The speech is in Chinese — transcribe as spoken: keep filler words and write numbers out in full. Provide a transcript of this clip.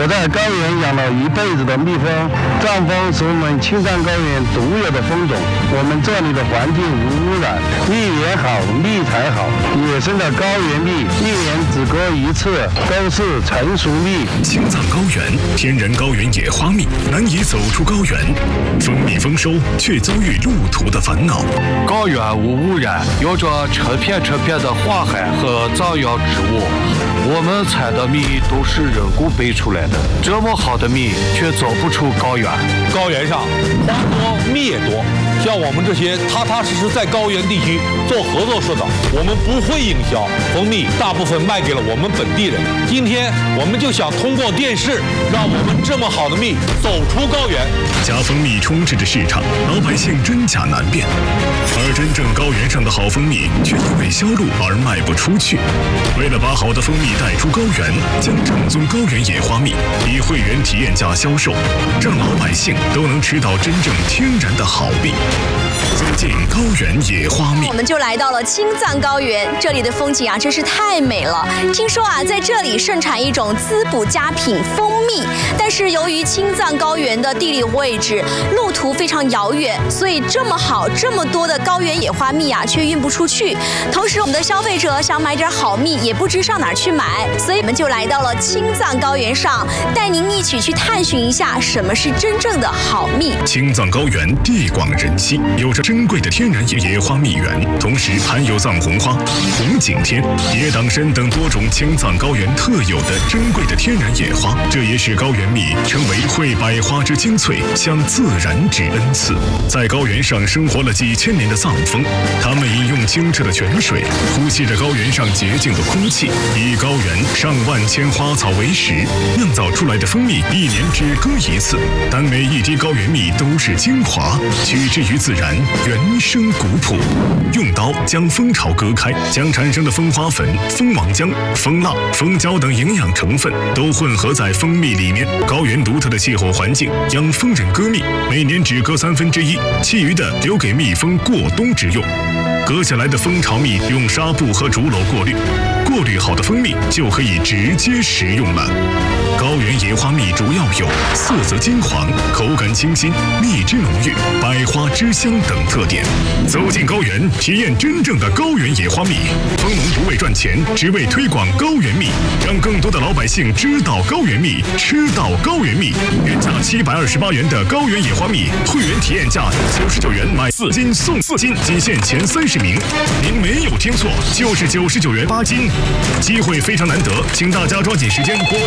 在高原养了一辈子的蜜蜂，藏蜂是我们青藏高原独有的蜂种。我们这里的环境无污染，蜜源好，蜜才好。野生的高原蜜，一年只割一次，都是成熟蜜。 青藏高原天然高原野花蜜难以走出高原，蜂蜜丰收却遭遇路途的烦恼。 高原无污染，有着成片成片的花海和藏药植物。我们采的蜜都是人工培出来的，这么好的蜜却走不出高原。 高原上花多蜜也多，像我们这些踏踏实实在高原地区做合作社的，我们不会营销蜂蜜，大部分卖给了我们本地人。今天我们就想通过电视，让我们这么好的蜜走出高原。 假蜂蜜充斥着市场，老百姓真假难辨，而真正高原上的好蜂蜜却因为销路而卖不出去。为了把好的蜂蜜带出高原，将正宗高原野花蜜以会员体验价销售，让老百姓都能吃到真正天然的好蜜。走进高原野花蜜， 我们就来到了青藏高原，这里的风景啊真是太美了。听说啊，在这里盛产一种滋补佳品蜂蜜，但是由于青藏高原的地理位置、路途非常遥远，所以这么好、这么多的高原野花蜜啊，却运不出去。同时，我们的消费者想买点好蜜，也不知上哪儿去买，所以我们就来到了青藏高原上，带您一起去探寻一下什么是真正的好蜜。 青藏高原地广人稀，有着珍贵的天然野野花蜜源，同时含有藏红花、红景天、野党参等多种青藏高原特有的珍贵的天然野花，这也使高原蜜成为会百花之精粹，向自然之恩赐。在高原上生活了几千年的藏蜂，他们饮用清澈的泉水，呼吸着高原上洁净的空气，以高原上万千花草为食，酿造出来的蜂蜜一年只割一次，但每一滴高原蜜都是精华，取之于自然，原生古朴。用刀将蜂巢割开，将产生的蜂花粉、蜂王浆、蜂蜡、蜂胶等营养成分都混合在蜂蜜里面。高原独特的气候环境让蜂人割蜜每年只割三分之一，其余的留给蜜蜂过冬之用。割下来的蜂巢蜜用纱布和竹篓过滤，过滤好的蜂蜜就可以直接食用了。高原野花蜜主要有色泽金黄、口感清新、蜜汁浓郁、百花之香等特点。走进高原，体验真正的高原野花蜜。蜂农不为赚钱，只为推广高原蜜，让更多的老百姓知道高原蜜，吃到高原蜜。原价七百二十八元的高原野花蜜，会员体验价九十九元买四斤送四斤，仅限前三十名。您没有听错，就是九十九元八斤，机会非常难得，请大家抓紧时间拨。